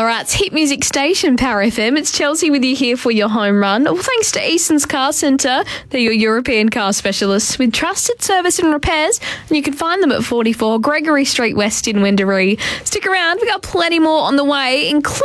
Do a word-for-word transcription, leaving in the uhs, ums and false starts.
Ballarat's hit music station, Power F M. It's Chelsea with you here for your home run. Well, thanks to Easton's Car Centre. They're your European car specialists with trusted service and repairs. And you can find them at forty-four Gregory Street West in Wendouree. Stick around, we've got plenty more on the way, including